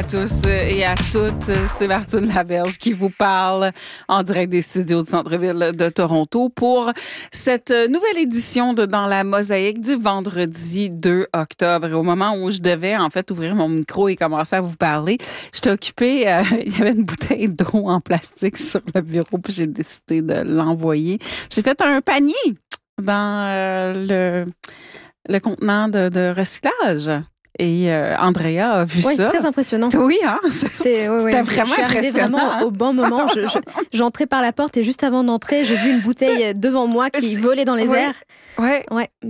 tous et à toutes. C'est Martine Laberge qui vous parle en direct des studios du centre-ville de Toronto pour cette nouvelle édition de Dans la Mosaïque du vendredi 2 octobre. Et au moment où je devais en fait ouvrir mon micro et commencer à vous parler, j'étais occupée, il y avait une bouteille d'eau en plastique sur le bureau puis j'ai décidé de l'envoyer. J'ai fait un panier dans le contenant de recyclage. Et Andrea a vu ça. Oui, très impressionnant. Oui, hein? C'était vraiment impressionnant. Vraiment au bon moment. J'entrais par la porte et juste avant d'entrer, j'ai vu une bouteille devant moi qui volait dans les airs. Ouais.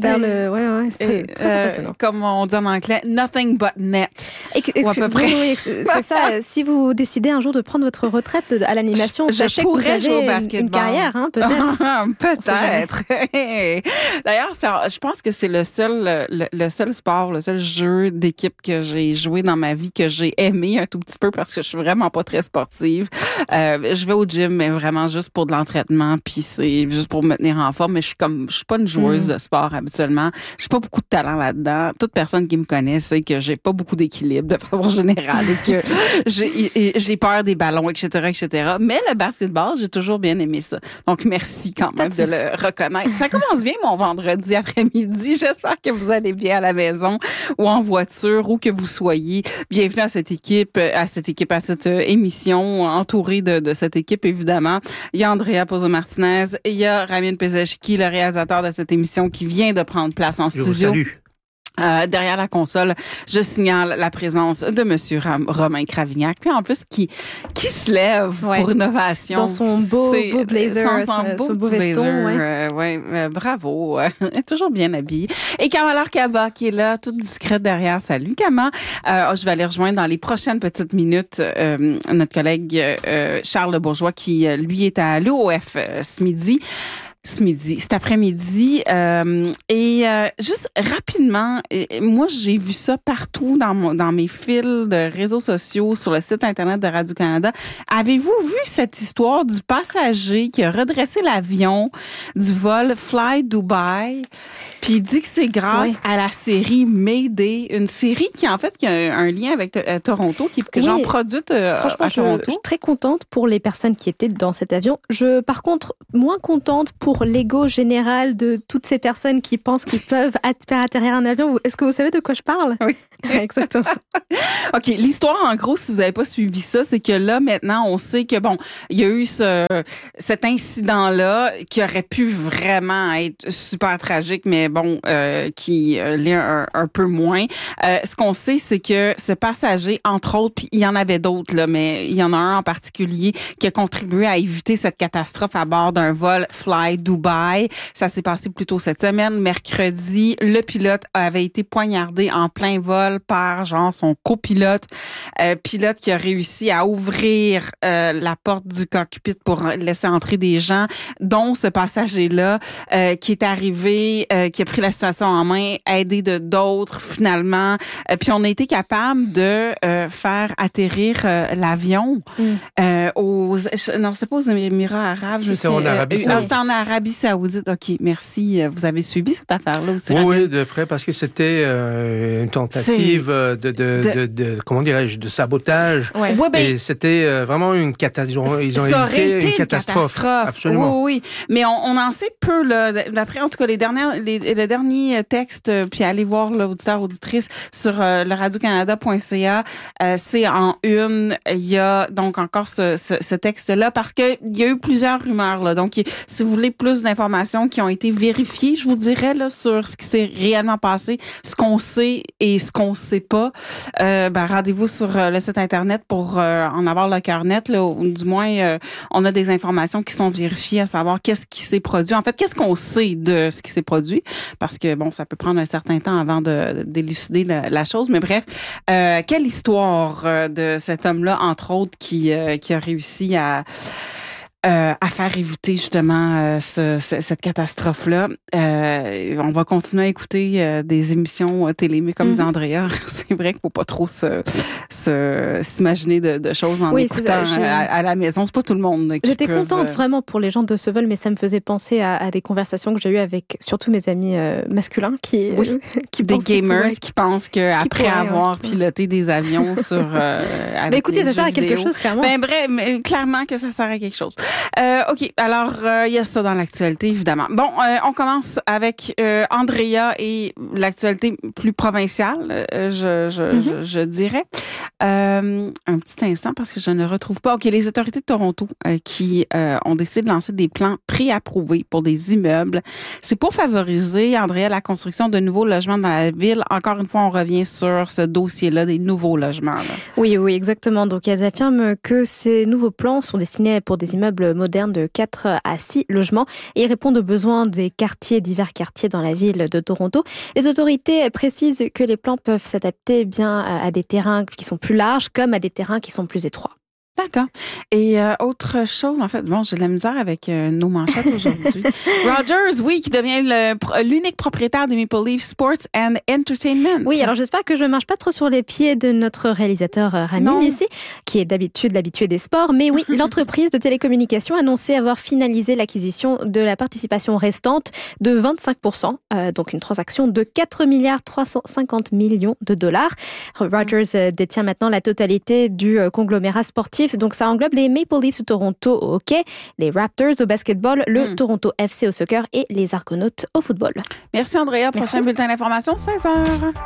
C'est très impressionnant. Comme on dit en anglais, nothing but net. Ou à peu près. Oui, c'est ça. Si vous décidez un jour de prendre votre retraite à l'animation, sachez que vous avez une carrière, hein, peut-être. Peut-être. D'ailleurs, je pense que c'est le seul sport, le seul jeu d'équipe que j'ai joué dans ma vie, que j'ai aimé un tout petit peu parce que je suis vraiment pas très sportive. Je vais au gym, mais vraiment juste pour de l'entraînement, puis c'est juste pour me tenir en forme, mais je suis pas une joueuse de sport habituellement. J'ai pas beaucoup de talent là-dedans. Toute personne qui me connaît sait que j'ai pas beaucoup d'équilibre de façon générale et que j'ai peur des ballons, etc. Mais le basketball, j'ai toujours bien aimé ça. Donc, merci quand même de le reconnaître. Ça commence bien mon vendredi après-midi. J'espère que vous allez bien à la maison ou en voiture, où que vous soyez. Bienvenue à cette émission, entourée de cette équipe, évidemment. Il y a Andrea Pozo-Martinez et il y a Ramin Pezeshki, le réalisateur de cette émission qui vient de prendre place en studio. Je vous salue. Derrière la console, je signale la présence de Monsieur Romain Cravignac, puis en plus qui se lève pour innovation. Dans son beau blazer, son beau veston. Bravo, elle est toujours bien habillée. Et Kamala Kaba qui est là, toute discrète derrière. Salut Kama. Je vais aller rejoindre dans les prochaines petites minutes notre collègue Charles Bourgeois qui, lui, est à l'OF cet après-midi. Juste rapidement, moi, j'ai vu ça partout dans mes fils de réseaux sociaux, sur le site Internet de Radio-Canada. Avez-vous vu cette histoire du passager qui a redressé l'avion du vol Fly Dubai? Puis il dit que c'est grâce à la série Mayday, une série qui, en fait, qui a un lien avec Toronto, qui est genre produite à Toronto. Je suis très contente pour les personnes qui étaient dans cet avion. Par contre, moins contente pour l'ego général de toutes ces personnes qui pensent qu'ils peuvent faire atterrir un avion. Est-ce que vous savez de quoi je parle? Oui. Exactement. OK. L'histoire, en gros, si vous n'avez pas suivi ça, c'est que là, maintenant, on sait que, il y a eu cet incident-là qui aurait pu vraiment être super tragique, mais qui l'est un peu moins. Ce qu'on sait, c'est que ce passager, entre autres, puis il y en avait d'autres, là, mais il y en a un en particulier qui a contribué à éviter cette catastrophe à bord d'un vol Fly Dubai. Ça s'est passé plus tôt cette semaine. Mercredi, le pilote avait été poignardé en plein vol par son copilote, pilote qui a réussi à ouvrir la porte du cockpit pour laisser entrer des gens, dont ce passager-là qui est arrivé, qui a pris la situation en main, aidé de d'autres finalement. Puis on a été capable de faire atterrir l'avion c'est pas aux Émirats arabes. C'était en Arabie Saoudite. C'était en Arabie Saoudite. OK, merci. Vous avez suivi cette affaire-là aussi? Oui, de près, parce que c'était une tentative comment dirais-je, de sabotage. Ouais. Et c'était vraiment une catastrophe. Ils ont évité une catastrophe. Absolument. Oui. Mais on en sait peu, là. D'après, en tout cas, les derniers textes, puis allez voir l'auditeur, auditrice sur le radiocanada.ca, c'est en une. Il y a donc encore ce texte-là, parce que il y a eu plusieurs rumeurs, là. Donc, si vous voulez plus d'informations qui ont été vérifiées, je vous dirais, là, sur ce qui s'est réellement passé, ce qu'on sait et ce qu'on sait pas, rendez-vous sur le site Internet pour en avoir le cœur net, là, ou du moins, on a des informations qui sont vérifiées à savoir qu'est-ce qui s'est produit. En fait, qu'est-ce qu'on sait de ce qui s'est produit? Parce que, ça peut prendre un certain temps avant de d'élucider la chose. Mais bref, quelle histoire de cet homme-là, entre autres, qui a réussi à à faire éviter justement cette catastrophe-là. On va continuer à écouter des émissions télé, mais comme dit Andrea, c'est vrai qu'il faut pas trop s'imaginer de choses en écoutant à la maison. C'est pas tout le monde qui J'étais contente vraiment pour les gens de Seville, mais ça me faisait penser à des conversations que j'ai eues avec surtout mes amis masculins qui des gamers qui pensent qu'après avoir piloté des avions sur écoutez, ça sert à quelque chose, clairement. Bref, mais clairement que ça sert à quelque chose. OK, alors il y a ça dans l'actualité, évidemment. Bon, on commence avec Andrea et l'actualité plus provinciale, je dirais. Un petit instant, parce que je ne retrouve pas. OK, les autorités de Toronto qui ont décidé de lancer des plans préapprouvés pour des immeubles. C'est pour favoriser, Andrea, la construction de nouveaux logements dans la ville. Encore une fois, on revient sur ce dossier-là des nouveaux logements. Là. Oui, exactement. Donc, elles affirment que ces nouveaux plans sont destinés pour des immeubles modernes de 4 à 6 logements et répondent aux besoins des divers quartiers dans la ville de Toronto. Les autorités précisent que les plans peuvent s'adapter bien à des terrains qui sont plus larges comme à des terrains qui sont plus étroits. D'accord. Et autre chose, en fait, j'ai de la misère avec nos manchettes aujourd'hui. Rogers, oui, qui devient l'unique propriétaire des Maple Leaf Sports and Entertainment. Oui, alors j'espère que je ne marche pas trop sur les pieds de notre réalisateur Ramin ici, qui est d'habitude l'habitué des sports. Mais oui, l'entreprise de télécommunications a annoncé avoir finalisé l'acquisition de la participation restante de 25%, donc une transaction de 4,350 milliards de dollars. Rogers détient maintenant la totalité du conglomérat sportif. Donc, ça englobe les Maple Leafs de Toronto au hockey, les Raptors au basketball, le Toronto FC au soccer et les Argonautes au football. Merci, Andrea. Prochain bulletin d'information, 16h.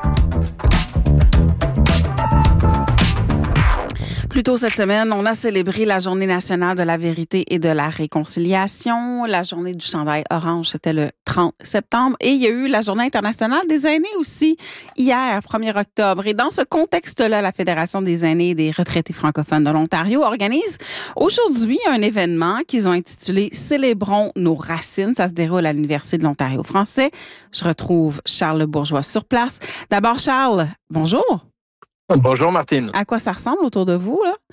Plus tôt cette semaine, on a célébré la Journée nationale de la vérité et de la réconciliation. La Journée du chandail orange, c'était le 30 septembre. Et il y a eu la Journée internationale des aînés aussi, hier, 1er octobre. Et dans ce contexte-là, la Fédération des aînés et des retraités francophones de l'Ontario organise aujourd'hui un événement qu'ils ont intitulé « Célébrons nos racines ». Ça se déroule à l'Université de l'Ontario français. Je retrouve Charles Bourgeois sur place. D'abord, Charles, bonjour. Bonjour Martine. À quoi ça ressemble autour de vous, là?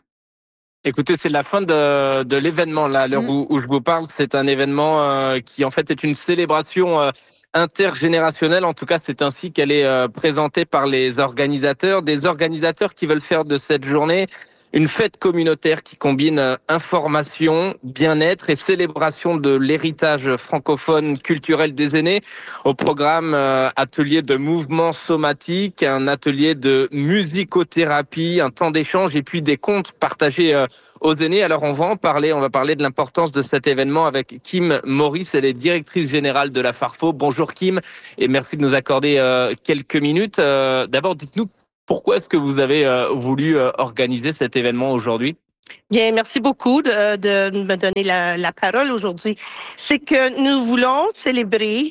Écoutez, c'est la fin de l'événement, là, à l'heure où je vous parle. C'est un événement qui, en fait, est une célébration intergénérationnelle. En tout cas, c'est ainsi qu'elle est présentée par les organisateurs. Des organisateurs qui veulent faire de cette journée une fête communautaire qui combine information, bien-être et célébration de l'héritage francophone culturel des aînés. Au programme, atelier de mouvement somatique, un atelier de musicothérapie, un temps d'échange et puis des contes partagés aux aînés. Alors on va parler de l'importance de cet événement avec Kim Maurice, elle est directrice générale de la Farfo. Bonjour Kim et merci de nous accorder quelques minutes. D'abord, dites-nous, pourquoi est-ce que vous avez voulu organiser cet événement aujourd'hui? Bien, merci beaucoup de me donner la parole aujourd'hui. C'est que nous voulons célébrer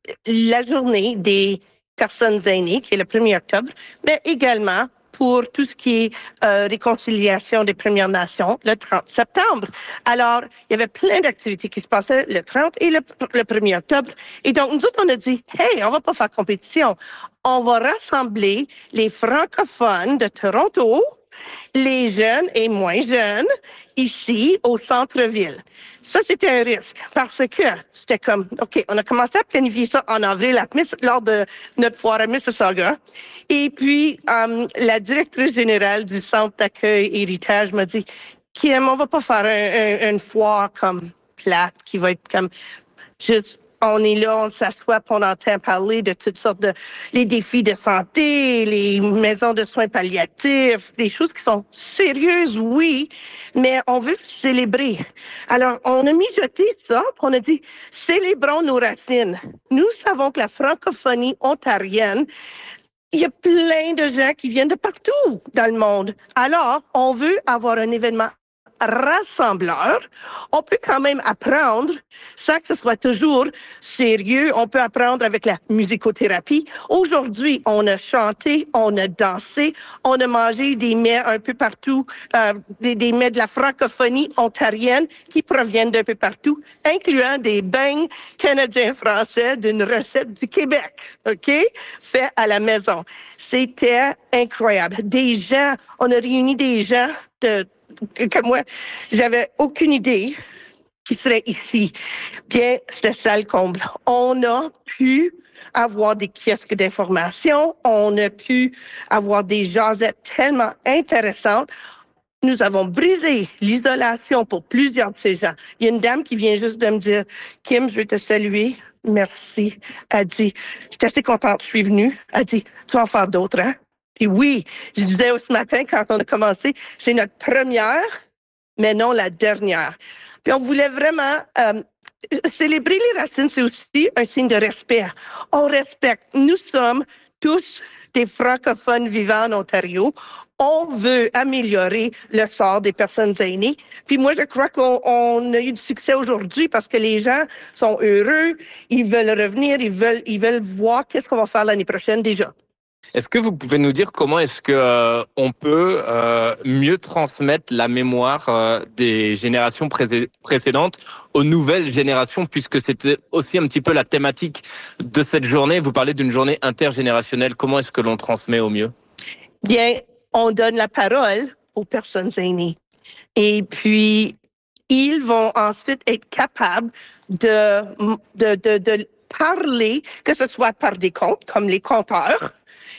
la journée des personnes aînées, qui est le 1er octobre, mais également pour tout ce qui est réconciliation des Premières Nations, le 30 septembre. Alors, il y avait plein d'activités qui se passaient le 30 et le 1er octobre. Et donc, nous autres, on a dit, hey, on va pas faire compétition. On va rassembler les francophones de Toronto, les jeunes et moins jeunes, ici, au centre-ville. Ça, c'était un risque parce que c'était comme, OK, on a commencé à planifier ça en avril lors de notre foire à Mississauga. Et puis, la directrice générale du Centre d'accueil héritage m'a dit, Kim, on va pas faire une foire comme plate qui va être comme juste... On est là, on s'assoit, on entend parler de toutes sortes les défis de santé, les maisons de soins palliatifs, des choses qui sont sérieuses, oui, mais on veut célébrer. Alors, on a mijoté ça, puis on a dit, célébrons nos racines. Nous savons que la francophonie ontarienne, il y a plein de gens qui viennent de partout dans le monde. Alors, on veut avoir un événement rassembleur. On peut quand même apprendre sans que ce soit toujours sérieux. On peut apprendre avec la musicothérapie. Aujourd'hui, on a chanté, on a dansé, on a mangé des mets un peu partout, des mets de la francophonie ontarienne qui proviennent d'un peu partout, incluant des beignes canadiens-français d'une recette du Québec, OK? Fait à la maison. C'était incroyable. On a réuni des gens de que moi, j'avais aucune idée qui serait ici. Bien, c'était ça le comble. On a pu avoir des kiosques d'information, on a pu avoir des jasettes tellement intéressantes. Nous avons brisé l'isolation pour plusieurs de ces gens. Il y a une dame qui vient juste de me dire, Kim, je veux te saluer. Merci. Elle dit, je suis assez contente, je suis venue. Elle dit, tu vas en faire d'autres, hein? Puis oui, je disais ce matin quand on a commencé, c'est notre première, mais non la dernière. Puis on voulait vraiment célébrer les racines, c'est aussi un signe de respect. On respecte. Nous sommes tous des francophones vivant en Ontario. On veut améliorer le sort des personnes aînées. Puis moi, je crois qu'on a eu du succès aujourd'hui parce que les gens sont heureux, ils veulent revenir, ils veulent voir qu'est-ce qu'on va faire l'année prochaine déjà. Est-ce que vous pouvez nous dire comment est-ce que on peut mieux transmettre la mémoire des générations précédentes aux nouvelles générations, puisque c'était aussi un petit peu la thématique de cette journée. Vous parlez d'une journée intergénérationnelle. Comment est-ce que l'on transmet au mieux? Bien, on donne la parole aux personnes aînées. Et puis, ils vont ensuite être capables de parler, que ce soit par des contes, comme les conteurs,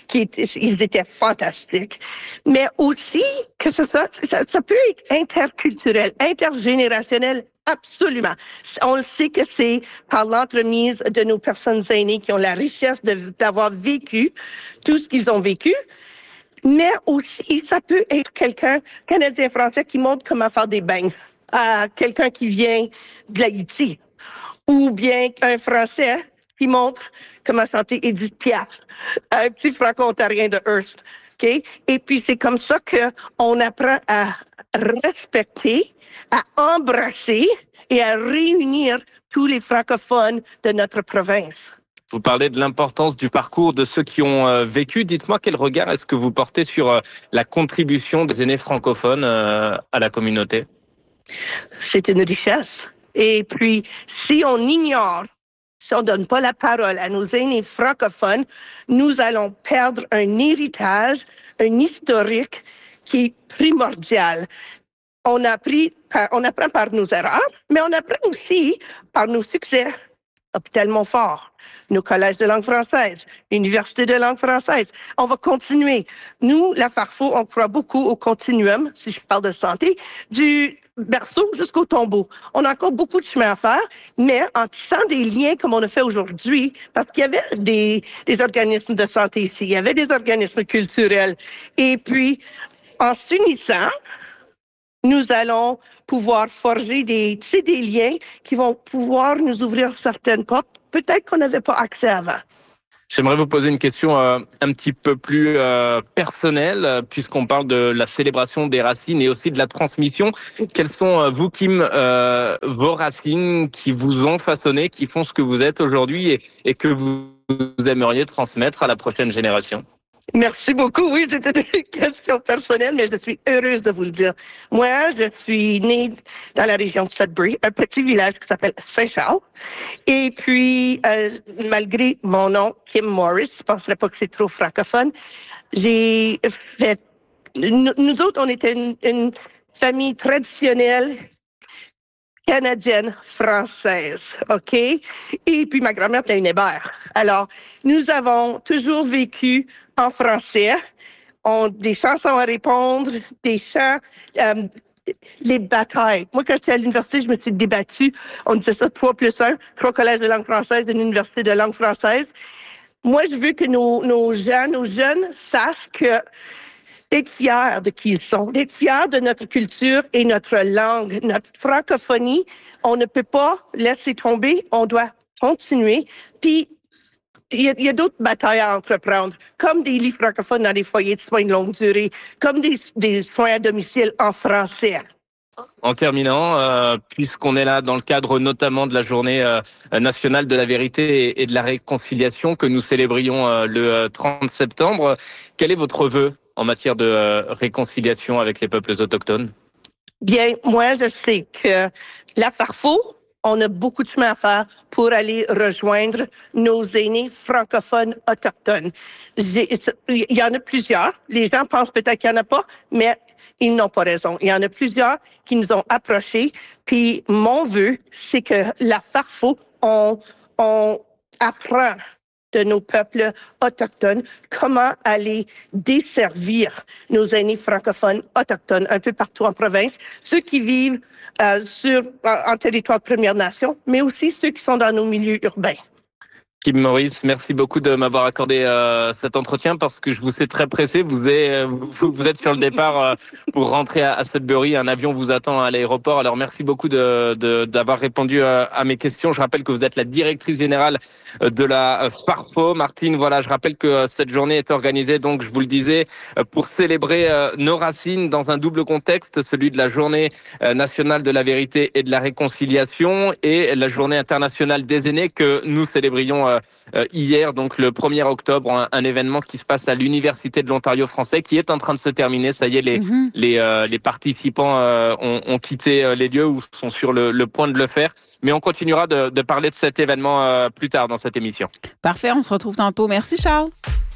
ils étaient fantastiques, mais aussi que ça peut être interculturel, intergénérationnel, absolument. On le sait que c'est par l'entremise de nos personnes aînées qui ont la richesse d'avoir vécu tout ce qu'ils ont vécu, mais aussi ça peut être quelqu'un, Canadien-Français, qui montre comment faire des beignes à quelqu'un qui vient de l'Haïti, ou bien un Français qui montre comment chanter Edith Piaf, un petit franco-ontarien de Hearst. Okay? Et puis, c'est comme ça qu'on apprend à respecter, à embrasser et à réunir tous les francophones de notre province. Vous parlez de l'importance du parcours de ceux qui ont vécu. Dites-moi quel regard est-ce que vous portez sur la contribution des aînés francophones à la communauté? C'est une richesse. Et puis, si on ignore, si on donne pas la parole à nos aînés francophones, nous allons perdre un héritage, un historique qui est primordial. On apprend par nos erreurs, mais on apprend aussi par nos succès. Hôpital Montfort, nos collèges de langue française, l'Université de langue française. On va continuer. Nous, la Farfo, on croit beaucoup au continuum, si je parle de santé, du berceau jusqu'au tombeau. On a encore beaucoup de chemin à faire, mais en tissant des liens comme on a fait aujourd'hui, parce qu'il y avait des organismes de santé ici, il y avait des organismes culturels. Et puis, en s'unissant, nous allons pouvoir forger des liens qui vont pouvoir nous ouvrir certaines portes, peut-être qu'on n'avait pas accès avant. J'aimerais vous poser une question un petit peu plus personnelle, puisqu'on parle de la célébration des racines et aussi de la transmission. Quelles sont, vous, Kim, vos racines qui vous ont façonné, qui font ce que vous êtes aujourd'hui et que vous aimeriez transmettre à la prochaine génération? Merci beaucoup. Oui, c'était une question personnelle, mais je suis heureuse de vous le dire. Moi, je suis née dans la région de Sudbury, un petit village qui s'appelle Saint-Charles. Et puis, malgré mon nom, Kim Morris, je ne penserais pas que c'est trop francophone, j'ai fait... Nous autres, on était une famille traditionnelle canadienne-française, OK? Et puis, ma grand-mère était une hébert. Alors, nous avons toujours vécu en français. Des chansons à répondre, des chants, les batailles. Moi, quand j'étais à l'université, je me suis débattue. On disait ça 3+1, 3 collèges de langue française, une université de langue française. Moi, je veux que nos jeunes sachent que d'être fiers de qui ils sont, d'être fiers de notre culture et notre langue, notre francophonie. On ne peut pas laisser tomber, on doit continuer. Puis, il y a d'autres batailles à entreprendre, comme des lits francophones dans des foyers de soins de longue durée, comme des soins à domicile en français. En terminant, puisqu'on est là dans le cadre notamment de la journée nationale de la vérité et de la réconciliation que nous célébrions le 30 septembre, quel est votre vœu en matière de réconciliation avec les peuples autochtones? Bien, moi, je sais que la Farfo on a beaucoup de chemin à faire pour aller rejoindre nos aînés francophones autochtones. Il y en a plusieurs. Les gens pensent peut-être qu'il n'y en a pas, mais ils n'ont pas raison. Il y en a plusieurs qui nous ont approchés. Puis mon vœu, c'est que la Farfo, on apprend de nos peuples autochtones, comment aller desservir nos aînés francophones autochtones un peu partout en province, ceux qui vivent en territoire de Première Nation, mais aussi ceux qui sont dans nos milieux urbains. Kim Maurice, merci beaucoup de m'avoir accordé cet entretien parce que je vous sais très pressé. Vous êtes sur le départ pour rentrer à Sudbury. Un avion vous attend à l'aéroport. Alors merci beaucoup d'avoir répondu à mes questions. Je rappelle que vous êtes la directrice générale de la Farfo. Martine, voilà, je rappelle que cette journée est organisée, donc je vous le disais, pour célébrer nos racines dans un double contexte, celui de la journée nationale de la vérité et de la réconciliation et la journée internationale des aînés que nous célébrions hier, donc le 1er octobre, un événement qui se passe à l'Université de l'Ontario français, qui est en train de se terminer. Ça y est, les participants ont quitté les lieux ou sont sur le point de le faire. Mais on continuera de parler de cet événement plus tard dans cette émission. Parfait, on se retrouve tantôt. Merci Charles.